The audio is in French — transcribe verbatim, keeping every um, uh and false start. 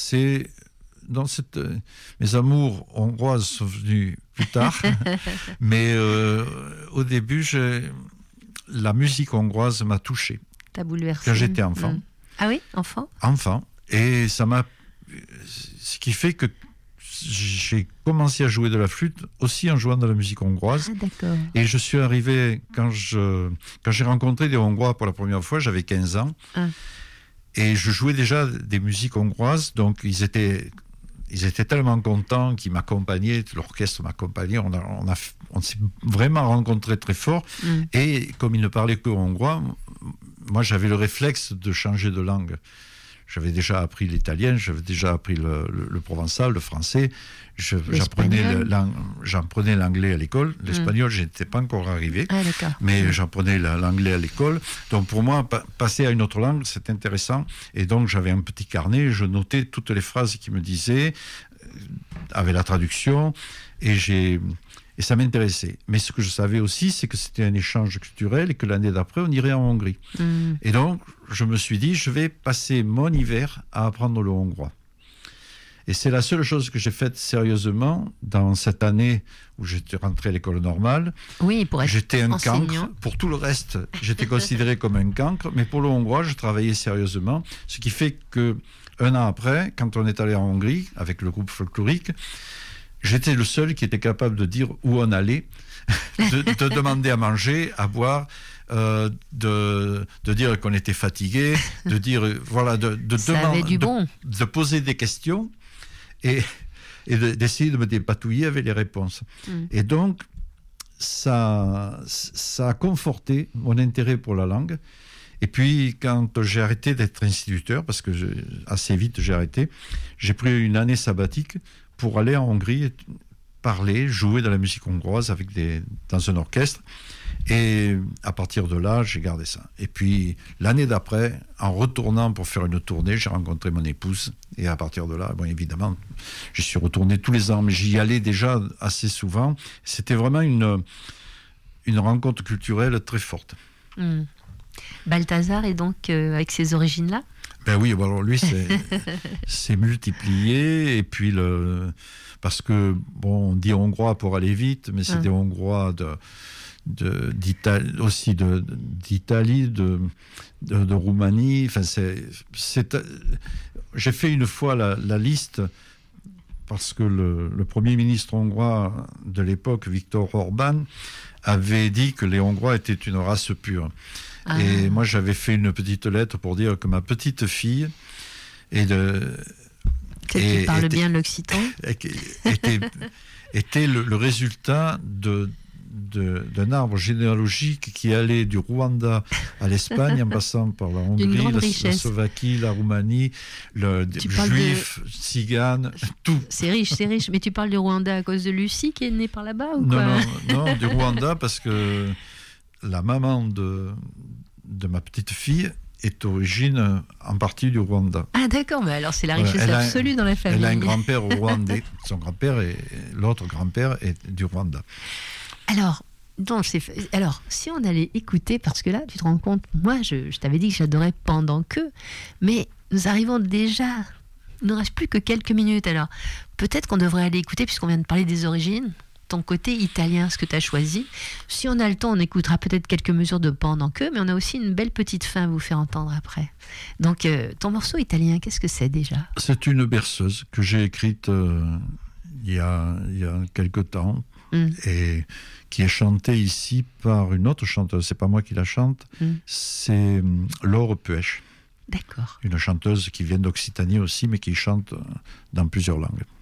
c'est dans cette mes amours hongroises sont venus plus tard, mais euh, au début, je, la musique hongroise m'a touché. T'as bouleversé. Quand j'étais enfant. Mmh. Ah oui, enfant. Enfant, et ça m'a, ce qui fait que j'ai commencé à jouer de la flûte aussi en jouant de la musique hongroise. Ah, d'accord. Et je suis arrivé, quand, je, quand j'ai rencontré des Hongrois pour la première fois, j'avais quinze ans. Ah. Et je jouais déjà des musiques hongroises, donc ils étaient, ils étaient tellement contents qu'ils m'accompagnaient, l'orchestre m'accompagnait, on, a, on, a, on s'est vraiment rencontrés très fort. Mm. Et comme ils ne parlaient que hongrois, moi j'avais le réflexe de changer de langue. J'avais déjà appris l'italien, j'avais déjà appris le, le, le provençal, le français. Je, j'apprenais, le, j'apprenais l'anglais à l'école. L'espagnol, mmh. je n'étais pas encore arrivé. Ah, d'accord. Mais mmh. j'apprenais l'anglais à l'école. Donc pour moi, pa- passer à une autre langue, c'est intéressant. Et donc j'avais un petit carnet, je notais toutes les phrases qu'ils me disaient, avec la traduction. Et j'ai... Et ça m'intéressait. Mais ce que je savais aussi, c'est que c'était un échange culturel et que l'année d'après, on irait en Hongrie. Mmh. Et donc, je me suis dit, je vais passer mon hiver à apprendre le hongrois. Et c'est la seule chose que j'ai faite sérieusement dans cette année où j'étais rentré à l'école normale. Oui, pour être j'étais un enseignant. cancre. Pour tout le reste, j'étais considéré comme un cancre. Mais pour le hongrois, je travaillais sérieusement. Ce qui fait qu'un an après, quand on est allé en Hongrie, avec le groupe folklorique, j'étais le seul qui était capable de dire où on allait, de, de demander à manger, à boire, euh, de, de dire qu'on était fatigué, de dire, voilà, de, de, demander, du bon. de, de poser des questions et, et de, d'essayer de me dépatouiller avec les réponses. Mm. Et donc, ça, ça a conforté mon intérêt pour la langue. Et puis, quand j'ai arrêté d'être instituteur, parce que je, assez vite j'ai arrêté, j'ai pris une année sabbatique pour aller en Hongrie, parler, jouer de la musique hongroise avec des, dans un orchestre. Et à partir de là, j'ai gardé ça. Et puis, l'année d'après, en retournant pour faire une tournée, j'ai rencontré mon épouse. Et à partir de là, bon, évidemment, j'y suis retourné tous les ans, mais j'y allais déjà assez souvent. C'était vraiment une, une rencontre culturelle très forte. Mmh. Balthazar est donc euh, avec ces origines-là ? Ben oui, bon alors lui, c'est, c'est multiplié, et puis le, parce que, bon, on dit hongrois pour aller vite, mais c'est hum. des hongrois de, de, d'Italie, aussi de, d'Italie, de, de, de Roumanie, enfin c'est, c'est, j'ai fait une fois la, la liste, parce que le, le premier ministre hongrois de l'époque, Viktor Orbán, avait dit que les Hongrois étaient une race pure. Ah. Et moi, j'avais fait une petite lettre pour dire que ma petite fille est de... Celle qui parle était, bien l'occitan était, était le, le résultat de, de, d'un arbre généalogique qui allait du Rwanda à l'Espagne en passant par la Hongrie, la, la Slovaquie, la Roumanie, le juif, de... tzigane, tout. C'est riche, c'est riche. Mais tu parles du Rwanda à cause de Lucie qui est née par là-bas ou non, quoi? Non, non, du Rwanda parce que la maman de, de ma petite fille est d'origine en partie du Rwanda. Ah d'accord, mais alors c'est la richesse voilà, absolue un, dans la famille. Elle a un grand-père rwandais. Son grand-père et l'autre grand-père est du Rwanda. Alors, donc, c'est, alors, si on allait écouter, parce que là, tu te rends compte, moi, je, je t'avais dit que j'adorais Pendant que, mais nous arrivons déjà, il ne reste plus que quelques minutes. Alors, peut-être qu'on devrait aller écouter, puisqu'on vient de parler des origines, ton côté italien, ce que tu as choisi. Si on a le temps, on écoutera peut-être quelques mesures de Pendant que, mais on a aussi une belle petite fin à vous faire entendre après. Donc, euh, ton morceau italien, qu'est-ce que c'est déjà ? C'est une berceuse que j'ai écrite euh, il y a, il y a quelque temps. Mm. Et qui est chantée ici par une autre chanteuse. C'est pas moi qui la chante, mm. c'est Laure Puech. D'accord. Une chanteuse qui vient d'Occitanie aussi, mais qui chante dans plusieurs langues.